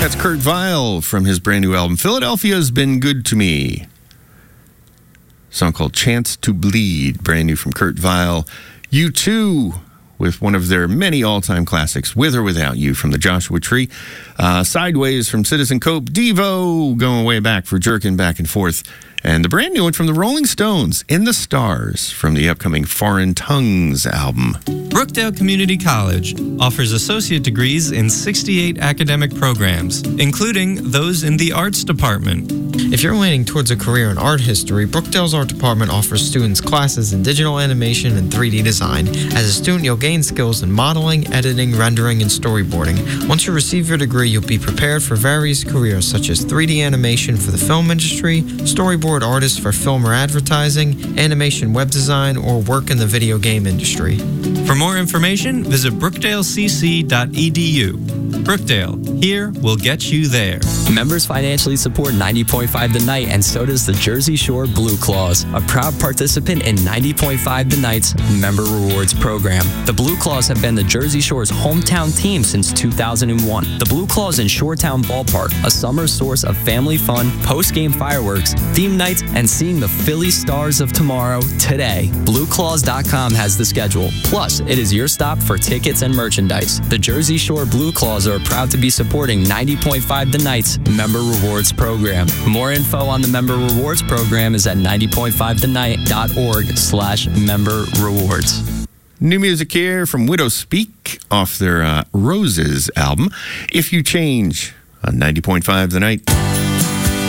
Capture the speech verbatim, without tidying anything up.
That's Kurt Vile from his brand new album, Philadelphia's Been Good to Me. Song called Chance to Bleed, brand new from Kurt Vile. U two with one of their many all-time classics, With or Without You from the Joshua Tree. Uh, Sideways from Citizen Cope. Devo, going way back for Jerkin' Back and Forth. And the brand new one from the Rolling Stones, In the Stars, from the upcoming Foreign Tongues album. Brookdale Community College offers associate degrees in sixty-eight academic programs, including those in the arts department. If you're leaning towards a career in art history, Brookdale's art department offers students classes in digital animation and three D design. As a student, you'll gain skills in modeling, editing, rendering, and storyboarding. Once you receive your degree, you'll be prepared for various careers such as three D animation for the film industry, storyboard artist for film or advertising, animation web design, or work in the video game industry. For more information, visit brookdale c c dot e d u. Brookdale, here we'll get you there. Members financially support ninety point five The Night, and so does the Jersey Shore Blue Claws, a proud participant in ninety point five The Night's Member Rewards program. The Blue Claws have been the Jersey Shore's hometown team since two thousand one. The Blue Claws in Shoretown Ballpark, a summer source of family fun, post-game fireworks, theme nights, and seeing the Philly Stars of tomorrow today. blue claws dot com has the schedule. Plus, it is your stop for tickets and merchandise. The Jersey Shore Blue Claws are proud to be supporting ninety point five The Night's Member Rewards program. More info on the Member Rewards program is at ninety point five the night dot org slash member rewards. New music here from Widow Speak off their uh, Roses album, If You Change, on ninety point five The Night.